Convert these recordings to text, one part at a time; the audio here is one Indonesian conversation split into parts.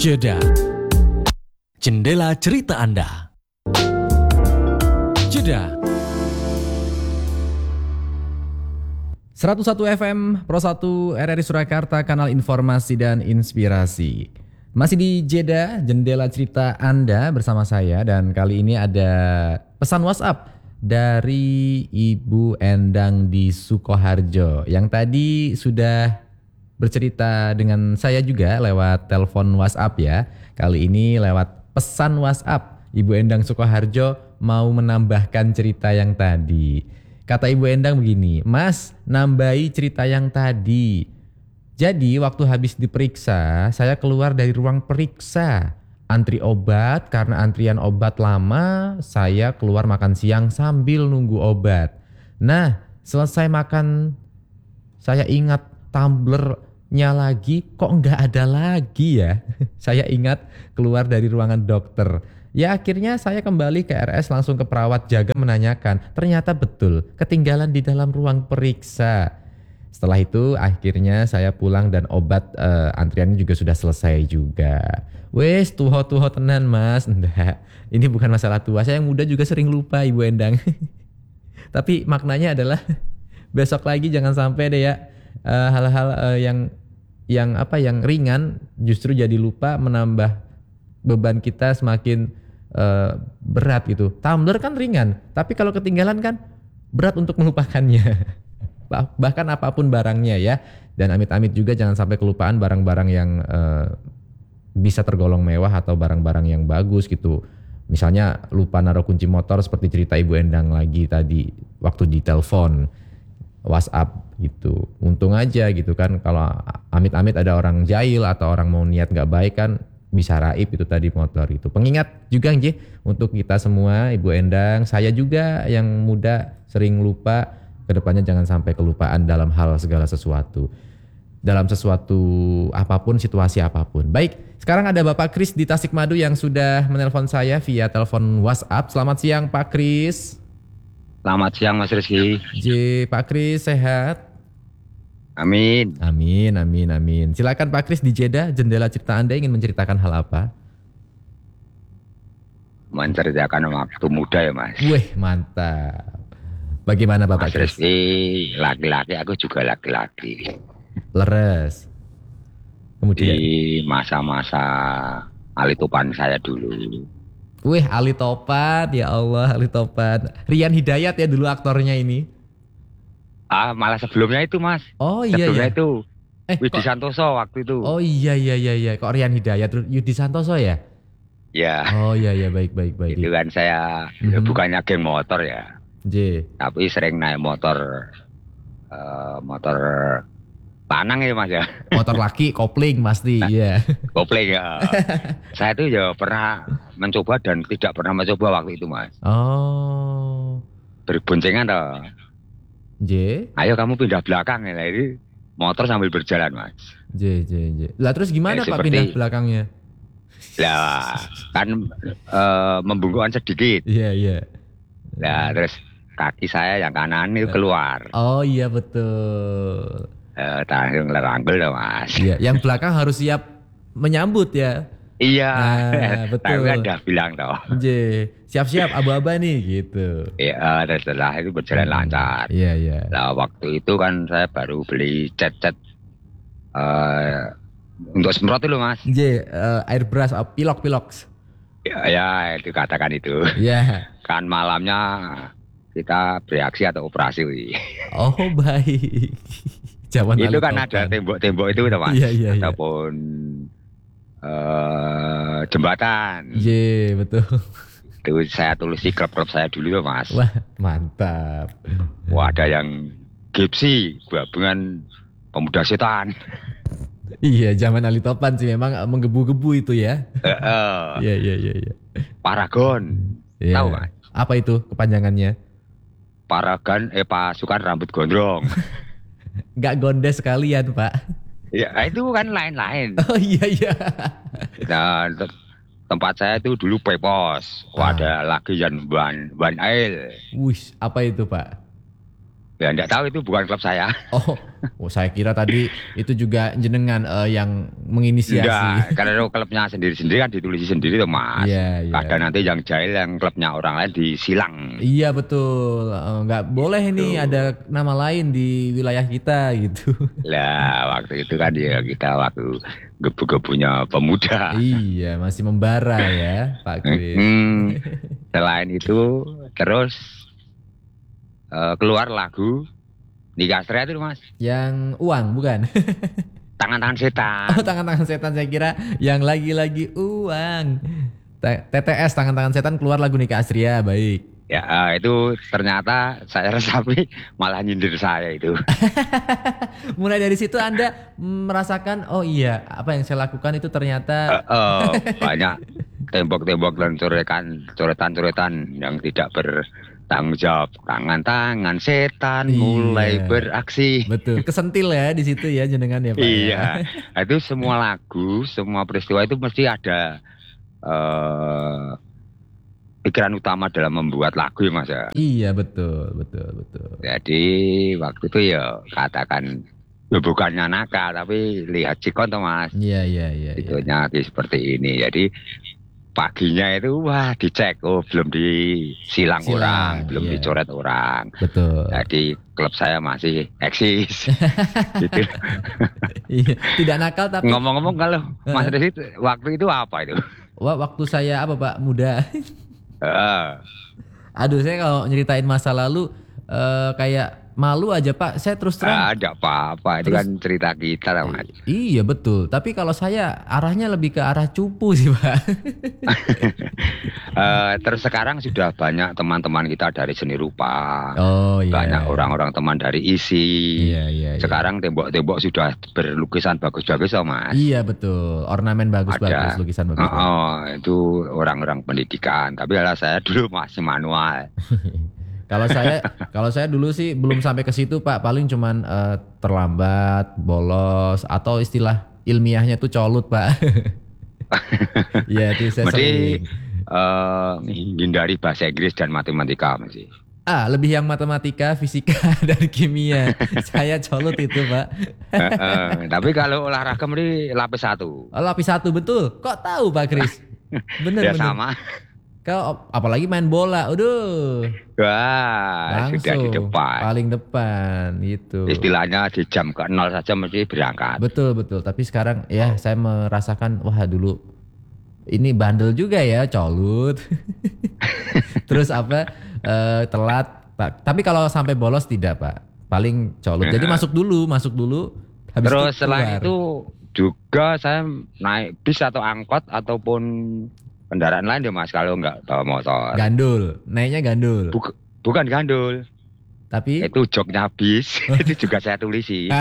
Jeda. Jendela cerita Anda. Jeda. 101 FM Pro 1 RRI Surakarta, kanal informasi dan inspirasi. Masih di Jeda, jendela cerita Anda bersama saya, dan kali ini ada pesan WhatsApp dari Ibu Endang di Sukoharjo yang tadi sudah bercerita dengan saya juga lewat telepon WhatsApp ya. Kali ini lewat pesan WhatsApp. Ibu Endang Sukoharjo mau menambahkan cerita yang tadi. Kata Ibu Endang begini, "Mas, nambahi cerita yang tadi. Jadi waktu habis diperiksa, saya keluar dari ruang periksa. Antri obat, karena antrian obat lama, saya keluar makan siang sambil nunggu obat. Nah, selesai makan, saya ingat tumblernya lagi, kok nggak ada lagi ya? Saya ingat keluar dari ruangan dokter. Ya akhirnya saya kembali ke RS, langsung ke perawat jaga menanyakan. Ternyata betul, ketinggalan di dalam ruang periksa. Setelah itu akhirnya saya pulang dan obat antriannya juga sudah selesai juga." Wes, tuho-tuho tenan mas. Enggak, ini bukan masalah tua. Saya yang muda juga sering lupa Ibu Endang. Tapi maknanya adalah besok lagi jangan sampai deh ya hal-hal yang ringan justru jadi lupa, menambah beban kita semakin berat gitu. Tumbler kan ringan, tapi kalau ketinggalan kan berat untuk melupakannya. Bahkan apapun barangnya ya. Dan amit-amit juga jangan sampai kelupaan barang-barang yang bisa tergolong mewah atau barang-barang yang bagus gitu. Misalnya lupa naruh kunci motor seperti cerita Ibu Endang lagi tadi waktu di telepon WhatsApp gitu. Untung aja gitu kan, kalau amit-amit ada orang jahil atau orang mau niat gak baik kan bisa raib itu tadi motor itu. Pengingat juga nggih untuk kita semua, Ibu Endang, saya juga yang muda sering lupa, kedepannya jangan sampai kelupaan dalam hal segala sesuatu. Dalam sesuatu apapun, situasi apapun. Baik, sekarang ada Bapak Kris di Tasikmadu yang sudah menelpon saya via telepon WhatsApp. Selamat siang Pak Kris. Selamat siang Mas Rizky. Pak Kris sehat? Amin. Amin. Silakan Pak Kris di Jeda, jendela cerita Anda ingin menceritakan hal apa? Menceritakan waktu muda ya Mas. Wih, mantap. Bagaimana Bapak Mas Kris? Rizky, laki-laki, aku juga laki-laki. Leres. Kemudian di masa-masa alitupan saya dulu. Wih, Ali Topan, ya Allah, Ali Topan. Rian Hidayat ya dulu aktornya ini. Malah sebelumnya itu Mas. Oh iya sebelumnya ya. itu Widi Kok... Santoso waktu itu. Oh iya. Kok Rian Hidayat, Yudi Santoso ya? Ya. Oh iya, baik. Itu kan saya bukannya geng motor ya. Tapi sering naik motor lanang ya Mas ya. Motor laki kopling pasti, iya. Kopling ya. Saya itu ya pernah mencoba dan tidak pernah mencoba waktu itu Mas. Oh. Berboncengan toh. Ayo kamu pindah belakang ya. Ini motor sambil berjalan Mas. Lah terus gimana Pak pindah belakangnya? Lah kan membungkukan sedikit. Iya. Nah terus kaki saya yang kanan itu keluar. Oh iya betul. Terakhir ngelerangkel dong Mas. Iya, yang belakang harus siap menyambut ya. Iya, betul. Tapi udah bilang toh. Siap-siap aba-aba nih gitu. Iya, dan setelah itu berjalan lancar. Iya. Nah waktu itu kan saya baru beli cat untuk semprot itu Mas. Airbrush, pilok. Ya itu katakan itu. Iya. Kan malamnya kita bereaksi atau operasi. Oh baik. Zaman itu kan ada tembok itu Mas. Iya. Ataupun jembatan. Iya betul. Itu saya tulis di klub saya dulu tuh Mas. Wah mantap. Wah ada yang gipsi gabungan pemuda setan. Iya zaman Ali Topan sih memang menggebu-gebu itu ya. Iya. Paragon. Ya. Tahu Mas? Apa itu kepanjangannya? Paragon pasukan rambut gondrong. Gak gondes sekalian Pak. Ya itu kan lain-lain. Oh iya. Nah tempat saya itu dulu Pepos. Ada lagi yang Ban Ail. Wih, apa itu Pak? Ya enggak tahu, itu bukan klub saya. Saya kira tadi itu juga jenengan yang menginisiasi. Enggak, karena klubnya sendiri-sendiri kan ditulisi sendiri tuh Mas. Iya, iya. Kadang nanti yang jahil yang klubnya orang lain disilang. Iya betul, nggak boleh nih ada nama lain di wilayah kita gitu. Lah waktu itu kan ya kita waktu gebu-gebunya pemuda. Iya, masih membara ya Pak Kris. Selain itu terus keluar lagu Nika Astrea itu Mas. Yang uang bukan? Tangan-tangan setan. Tangan-tangan setan, saya kira yang lagi-lagi uang. TTS tangan-tangan setan keluar lagu Nika Astria, baik. Ya itu ternyata saya resapi malah nyindir saya itu. Mulai dari situ Anda merasakan, oh iya, apa yang saya lakukan itu ternyata banyak tembok-tembok dan coretan-coretan yang tidak bertanggung jawab. Tangan-tangan setan mulai beraksi. Betul, kesentil ya di situ ya jenengan ya Pak. Iya, itu semua lagu, semua peristiwa itu mesti ada pikiran utama dalam membuat lagu ya Mas ya. Iya betul. Jadi waktu itu ya katakan bukannya nakal tapi lihat sikon tuh Mas. Iya. Itunya seperti ini. Jadi paginya itu wah dicek, belum disilang orang, belum dicoret orang. Betul. Jadi klub saya masih eksis. Gitu. Iya, tidak nakal tapi ngomong-ngomong kalau Mas Resi waktu itu apa itu? Wah, waktu saya apa Pak, muda. Aduh, saya kalau nyeritain masa lalu kayak malu aja Pak. Saya terus terang. Ada apa-apa, itu kan cerita kita lah Mas. Iya betul. Tapi kalau saya arahnya lebih ke arah cupu sih Pak. Terus sekarang sudah banyak teman-teman kita dari seni rupa. Banyak orang-orang teman dari isi. Iya. Sekarang tembok-tembok sudah berlukisan bagus-bagus Mas. Iya betul. Ornamen bagus-bagus, lukisan bagus. Itu orang-orang pendidikan. Tapi kalau saya dulu masih manual. Kalau saya dulu sih belum sampai ke situ Pak, paling cuman terlambat, bolos, atau istilah ilmiahnya tuh colut Pak. Iya itu saya sering. Hindari bahasa Inggris dan matematika masih. Lebih yang matematika, fisika, dan kimia. Saya colut itu Pak. Tapi kalau olahraga mesti lapis 1. Lapis 1 betul. Kok tahu Pak Kris? Bener. Sama. Kalau apalagi main bola, wah, sudah di depan. Paling depan gitu. Istilahnya di jam ke-0 saja mesti berangkat. Betul. Tapi sekarang ya saya merasakan, wah dulu ini bandel juga ya, colut. Terus telat Pak. Tapi kalau sampai bolos tidak Pak. Paling colut. Jadi masuk dulu. Habis terus selain itu juga saya naik bis atau angkot ataupun kendaraan lain deh Mas kalau nggak bawa motor. Gandul, naiknya gandul. Bukan gandul. Tapi itu joknya bis. Itu juga saya tulisi.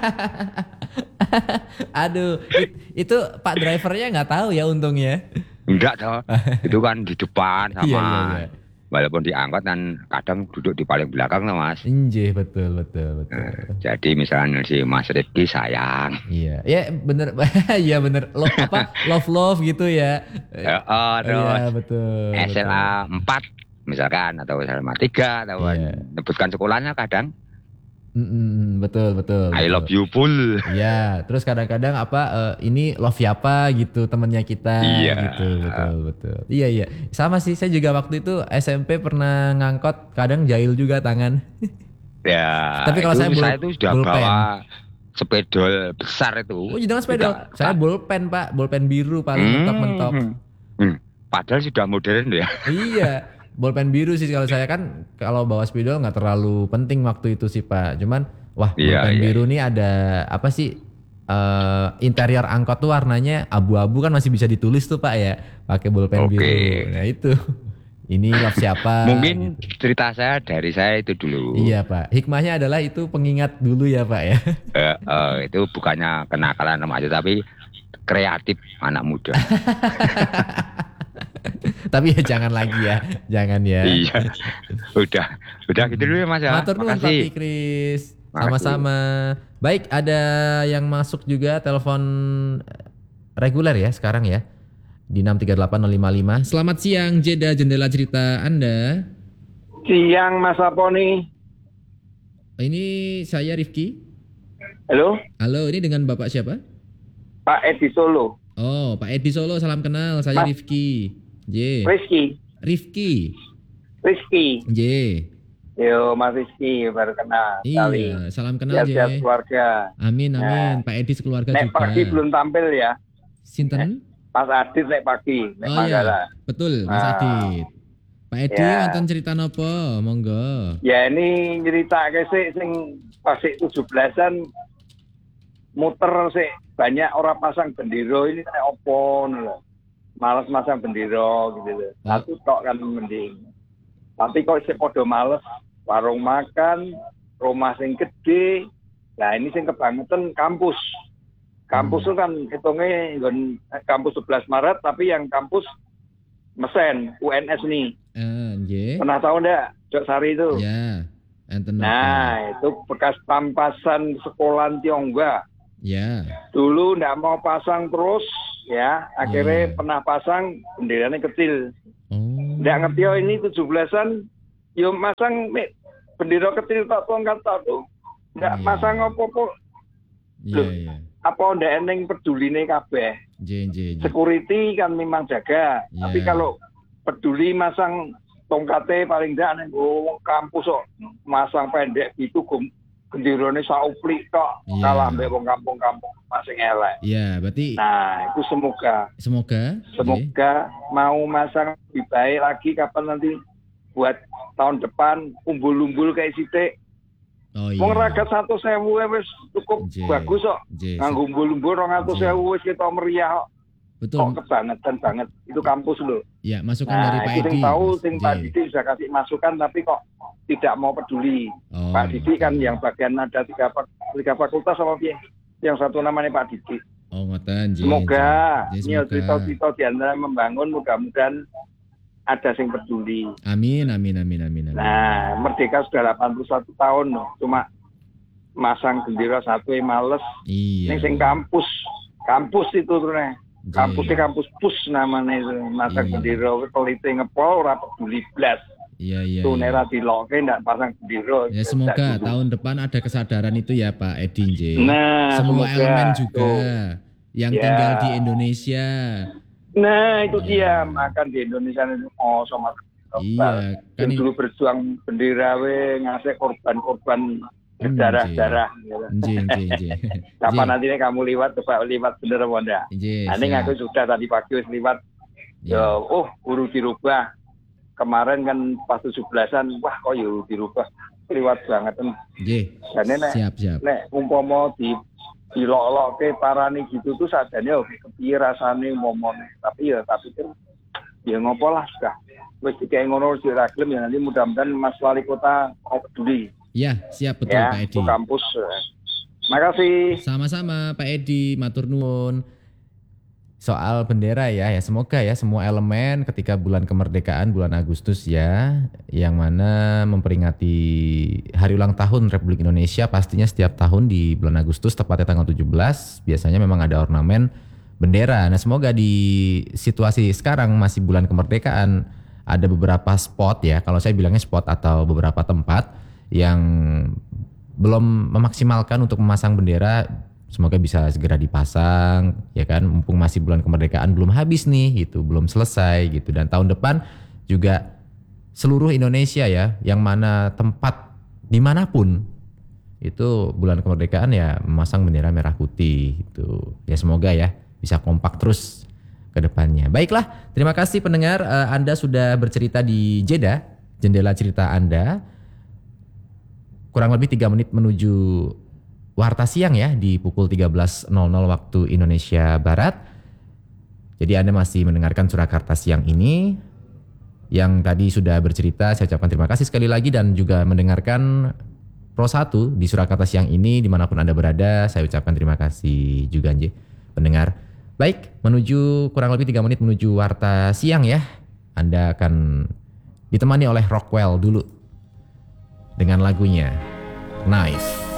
Aduh, itu Pak drivernya nggak tahu ya untungnya. Enggak toh. Itu kan di depan sama. Iya. Walaupun diangkot dan kadang duduk di paling belakang lah Mas. Injih, betul. Jadi misalnya si Mas Rifki sayang. Iya bener. Iya bener. Love gitu ya. Terus betul. SLA 4 misalkan atau SLA 3 atau menyebutkan sekolahnya kadang. Betul. I love you full. Iya, terus kadang-kadang ini love siapa gitu temennya kita. Gitu, betul. Iya. Sama sih, saya juga waktu itu SMP pernah ngangkot, kadang jahil juga tangan. Ya. Tapi kalau saya itu sudah bawa sepedol besar itu. Jangan sepedol. Saya bolpen Pak, bolpen biru paling mentok-mentok. Padahal sudah modern ya. Iya. Bolpen biru sih kalau saya kan, kalau bawa spidol nggak terlalu penting waktu itu sih Pak. Cuman bolpen biru nih ada apa sih, interior angkot tuh warnanya abu-abu kan masih bisa ditulis tuh Pak ya, pakai bolpen biru. Nah itu, ini love siapa? Mungkin cerita dari saya itu dulu. Iya Pak, hikmahnya adalah itu pengingat dulu ya Pak ya. Itu bukannya kenakalan remaja tapi kreatif anak muda. Tapi ya jangan lagi ya, jangan ya. Iya, udah gitu dulu ya Mas ya. Matur nuwun Pak Kris, sama-sama. Baik, ada yang masuk juga telepon reguler ya sekarang ya di 6380555. Selamat siang Jeda, jendela cerita Anda. Siang Mas Aponi. Ini saya Rifki. Halo, Halo, ini dengan Bapak siapa? Pak Edi Solo. Oh, Pak Edi Solo, salam kenal. Saya Mas Rifki. J. Rizky. Rifki. Rizky. J. Yo, Mas Rizky baru kenal sekali. Iya, salam kenal J. Sehat keluarga. Amin, amin. Pak Edi sekeluarga Nek juga. pagi belum tampil ya. Sinten? Pas Adit nek pagi, nek Oh Manggala. iya, betul Mas Adit. Pak Edi Ya. wonten cerita nopo? Monggo. Ya ini nyeritake sik sing pas 17-an muter sik banyak orang pasang bendera ini kayak opo lho. Males masang bendera gitu lho. Satu tok kan mending. Tapi kok sik padha males warung makan, rumah sing gede. Nah ini sing kebangetan kampus. Kampus itu kan hitungnya kampus 11 Maret tapi yang kampus Mesen, UNS nih. Nggih. Pernah tahu enggak Jok Sari itu? Ya. Enten nopo? Nah, itu bekas pampasan sekolahan Tionghoa. Ya. Dulu nggak mau pasang terus, ya. Akhirnya Iya. pernah pasang, benderanya kecil. Oh. Nggak ngerti oh ini 17-an, yo masang bendera kecil tak tongkat tak tuh. Nggak Iya. masang apa-apa. Iya, Loh. iya. Apa ndak eneng peduline kabeh. J. Security kan memang jaga. Iya. Tapi kalau peduli masang tongkatnya paling ndak neng kampus kok masang pendek gitu genderane sauplik tok. Iya. Kalah mbek wong kampung-kampung masing elek. Iya, berarti Nah, itu semoga semoga mau masang lebih baik lagi kapan nanti buat tahun depan umbul-umbul kayak sitik. Oh iya. Wong ragat 100.000 wis cukup J. bagus kok. J. Nganggo umbul-umbul 200.000 wis kita meriah kok. Betul. Kok kebangetan banget. Itu kampus loh. Ya, masukan dari Nah, Pak itu Edi. yang tahu, Mas sing J. Pak Didi bisa kasih masukan tapi kok tidak mau peduli. Oh, Pak Didi kan betul. yang bagian ada tiga fakultas sama piye? Yang satu namanya Pak Didi. Oh, ngoten J. Semoga J. ini Semoga. cerita-cerita di antara membangun mudah-mudahan ada yang peduli. Amin. Nah, Merdeka sudah 81 tahun loh. Cuma masang bendera satu yang males. Iya. Ini sing kampus itu tuh nih. J. Kampusnya kampus pus namanya itu. Masang Iya. bendera pelite ngepol ora peduli blas. Iya. Tuh nera diloke ndak pasang bendera. Ya semoga tahun depan ada kesadaran itu ya Pak Edi J. Nah, Semua semoga. elemen juga Tuh. yang Ya. tinggal di Indonesia. Nah, itu Ya. dia makan di Indonesia itu sama Iya, kan yang dulu berjuang bendera we ngasih korban-korban berdarah-darah. J. Kapan nanti nih kamu liwat bener apa enggak? Nanti siap. aku sudah tadi pagi wis liwat. Ya. Ya, buru dirubah. Kemarin kan pas 17-an, wah kok ya dirubah. Liwat banget. J. Dan ini Siap. nek umpama dilok-lokke parani gitu tuh sadane oke kepiye rasane momone. Tapi kan ya ngopo lah sudah. Wis dikae ngono wis ora gelem ya nanti mudah-mudahan Mas Wali Kota mau peduli. Ya, siap betul Ya, Pak Edi. itu kampus. Makasih. Sama-sama Pak Edi, matur nuwun. Soal bendera ya semoga ya semua elemen ketika bulan kemerdekaan bulan Agustus ya yang mana memperingati hari ulang tahun Republik Indonesia pastinya setiap tahun di bulan Agustus tepatnya tanggal 17 biasanya memang ada ornamen bendera. Nah semoga di situasi sekarang masih bulan kemerdekaan ada beberapa spot ya kalau saya bilangnya spot atau beberapa tempat yang belum memaksimalkan untuk memasang bendera. Semoga bisa segera dipasang, ya kan? Mumpung masih bulan kemerdekaan belum habis nih, gitu, belum selesai, gitu. Dan tahun depan juga seluruh Indonesia ya, yang mana tempat dimanapun itu bulan kemerdekaan ya memasang bendera merah putih, gitu. Ya semoga ya bisa kompak terus ke depannya. Baiklah, terima kasih pendengar, Anda sudah bercerita di Jeddah, jendela cerita Anda. Kurang lebih 3 menit menuju Warta siang ya di pukul 13.00 waktu Indonesia Barat. Jadi Anda masih mendengarkan Surakarta siang ini. Yang tadi sudah bercerita saya ucapkan terima kasih sekali lagi dan juga mendengarkan Pro 1 di Surakarta siang ini dimanapun Anda berada. Saya ucapkan terima kasih juga Nje, pendengar. Baik, menuju kurang lebih 3 menit menuju Warta siang ya. Anda akan ditemani oleh Rockwell dulu dengan lagunya Knife.